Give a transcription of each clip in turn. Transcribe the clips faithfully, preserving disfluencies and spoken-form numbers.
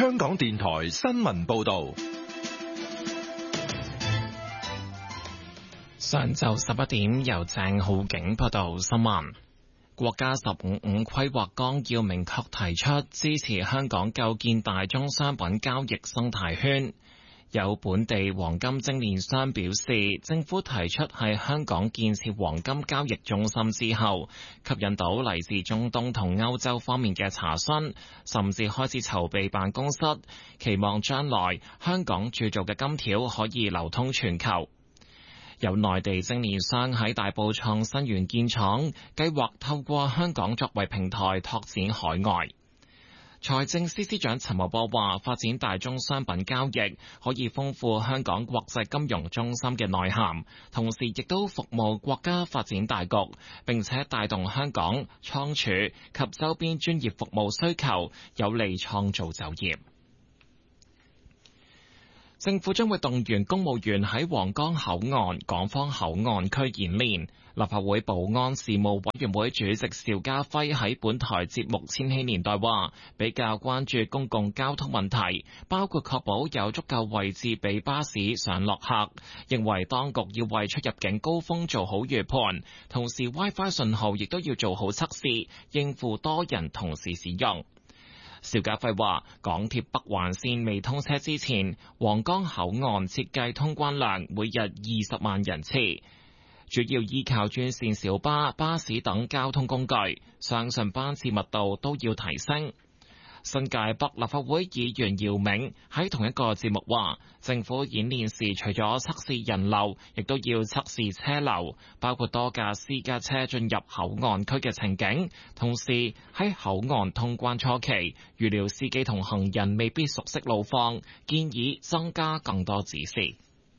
香港電台新聞報道。 上晝十一點，由鄭浩景報道新聞。國家十五五規劃綱要明確提出支持香港構建大宗商品交易生態圈。有本地黃金精煉商表示，政府提出喺香港建設黃金交易中心之後，吸引到嚟自中東同歐洲方面嘅查詢，甚至開始籌備辦公室，期望將來香港鑄造嘅金條可以流通全球。有內地精煉商喺大埔創新園建廠，計劃透過香港作為平台拓展海外。財政司司長陳茂波話，發展大宗商品交易可以豐富香港國際金融中心嘅內涵，同時亦都服務國家發展大局，並且帶動香港倉儲及周邊專業服務需求，有利創造就業。政府將會動員公務員喺皇崗口岸、港方口岸區演練。立法會保安事務委員會主席邵家輝喺本台節目《千禧年代》話，比較關注公共交通問題，包括確保有足夠位置俾巴士上落客。認為當局要為出入境高峰做好預判，同時 WiFi 信號亦都要做好測試，應付多人同時使用。邵家輝話，港鐵北環線未通車之前，皇崗口岸設計通關量每日二十萬人次，主要依靠專線小巴、巴士等交通工具，相信班次密度都要提升。新界北立法會議員姚明喺同一個節目話，政府演練時除咗測試人流，亦都要測試車流，包括多架私家車進入口岸區嘅情景。同時喺口岸通關初期，預料司機同行人未必熟悉路況，建議增加更多指示。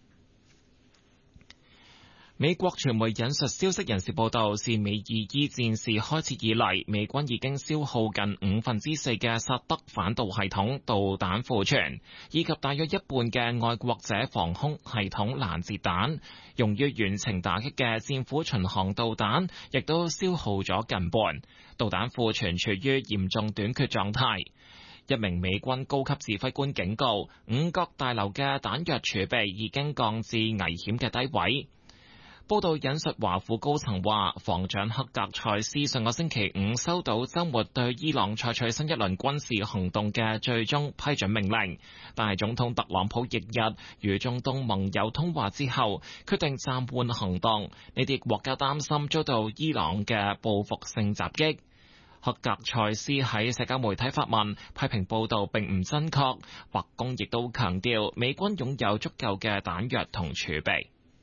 美國傳媒引述消息人士報道，自美伊伊戰事開始以嚟，美軍已經消耗近五分之四嘅薩德反導系統導彈庫存，以及大約一半嘅愛國者防空系統攔截彈。用於遠程打擊嘅戰斧巡航導彈亦都消耗咗近半，導彈庫存處於嚴重短缺狀態。一名美軍高級指揮官警告，五角大樓嘅彈藥儲備已經降至危險嘅低位。報道引述華府高層話，防長克格塞斯上個星期五收到週末對伊朗採取新一輪軍事行動嘅最終批准命令，但係總統特朗普翌日與中東盟友通話之後，決定暫緩行動。呢啲國家擔心遭到伊朗嘅報復性襲擊。克格塞斯喺社交媒體發文批評報道並唔真確，白宮亦都強調美軍擁有足夠嘅彈藥同儲備。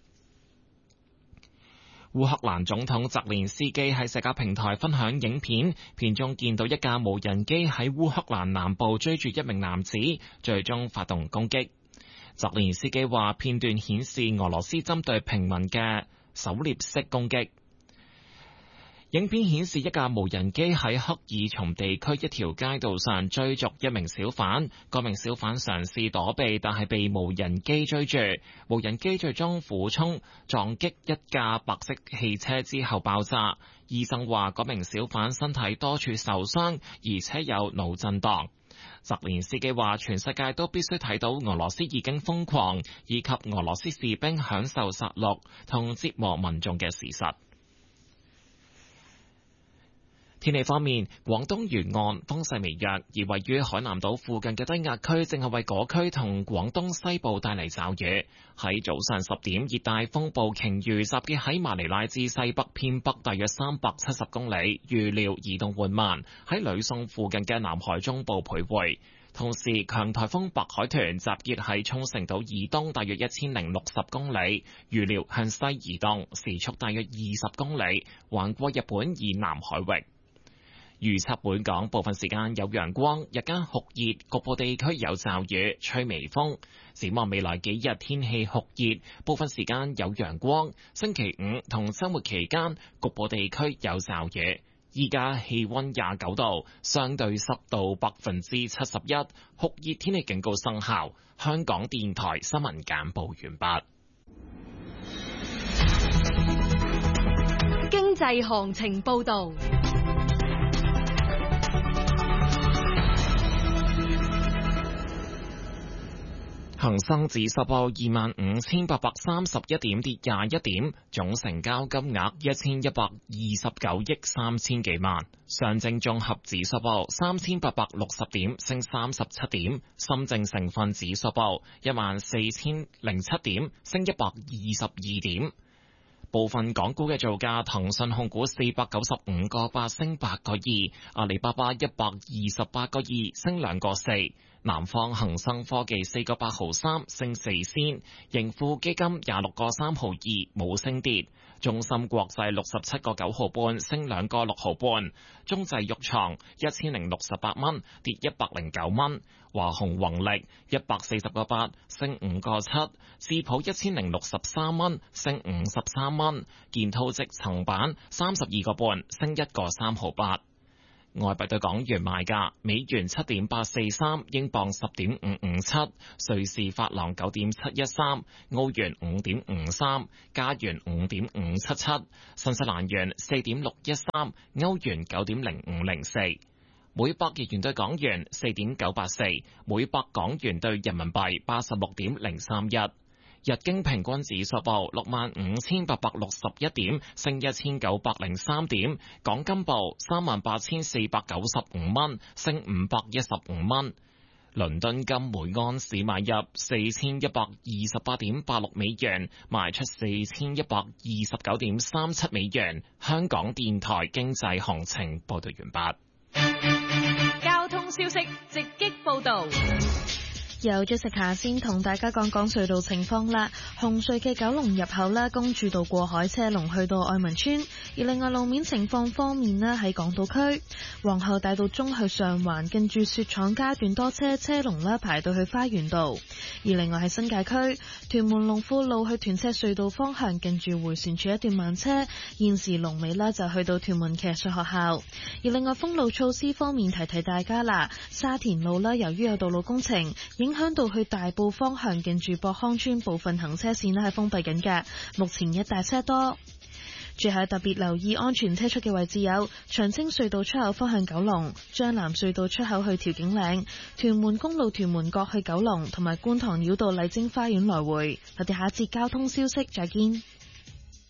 烏克蘭總統澤連斯基喺社交平台分享影片，片中見到一架無人機喺烏克蘭南部追住一名男子，最終發動攻擊。澤連斯基話，片段顯示俄羅斯針對平民嘅狩獵式攻擊。影片顯示一架無人機喺克爾松地區一條街道上追逐一名小販，嗰名小販嘗試躲避，但係被無人機追住，無人機最終俯衝撞擊一架白色汽車之後爆炸。醫生話嗰名小販身體多處受傷，而且有腦震盪。澤連斯基話，全世界都必須睇到俄羅斯已經瘋狂，以及俄羅斯士兵享受殺戮同折磨民眾嘅事實。天氣方面，廣東沿岸風勢微弱，而位於海南島附近嘅低壓區正係為嗰區同廣東西部帶嚟驟雨。喺早上十點，熱帶風暴鯨魚集結喺馬尼拉至西北偏北大約三百七十公里，預料移動緩慢，喺呂宋附近嘅南海中部徘徊。同時，強颱風白海豚集結喺沖繩島以東大約一千零六十公里，預料向西移動，時速大約二十公里，橫過日本以南海域。預測本港部分時間有陽光，日間酷熱，局部地區有驟雨，吹微風。展望未來幾日天氣酷熱，部分時間有陽光。星期五同週末期間，局部地區有驟雨。依家氣溫廿九度，相對濕度百分之七十一，酷熱天氣警告生效。香港電台新聞簡報完畢。 經濟行情報道。 恒生指數報二萬五千八百三十一點，跌廿一點，總成交金額一千一百二十九億三千幾萬。上證綜合指數報三千八百六十點，升三十七點。深證成分指數報一萬四千零七點，升一百二十二點。部分港股嘅造價：騰訊控股四百九十五個八升八個二，阿里巴巴一百二十八個二升兩個四，南方恒生科技四個八毫三升四仙，盈富基金廿六個三毫二冇升跌，中芯國際六十七個九毫半升兩個六毫半，中製玉廠一千零六十八蚊跌一百零九蚊，華虹宏力一百四十個八升五個七，智普一千零六十三蚊升五十三蚊，建滔積層板三十二個半升一個三毫八。外幣對港元賣價：美元七點八四三，英鎊十點五五七，瑞士法郎九點七一三，澳元五點五三，加元五點五七七，新西蘭元四點六一三，歐元九點零五零四。每百日元對港元四點九八四，每百港元對人民幣八十六點零三一。日經平均指數報六萬五千八百六十一點，升一千九百零三點。港金報三萬八千四百九十五蚊，升五百一十五蚊。倫敦金每盎司買入四千一百二十八點八六美元，賣出四千一百二十九點三七美元。香港電台經濟行情報道完畢。 交通消息直擊報道。 有咗食下先同大家講講隧道情況啦。紅隧嘅九龍入口啦，公主道過海車龍去到愛民村。而另外路面情況方面呢，喺港島區皇后大道中去上環，近住雪廠街段多車，車龍啦排到去花園道。而另外喺新界區屯門龍富路去屯赤隧道方向，近住迴旋處一段慢車，現時龍尾啦就去到屯門騎術學校。而另外封路措施方面，提提大家啦，沙田路啦，由於有道路工程，影響到去大埔方向，近住博康村部分行車線咧係封閉緊嘅，目前一帶車多。最後特別留意安全車速嘅位置有長青隧道出口方向九龍、將南隧道出口去調景嶺、屯門公路屯門角去九龍，同埋觀塘繞道麗晶花園來回。我哋下一節交通消息再見。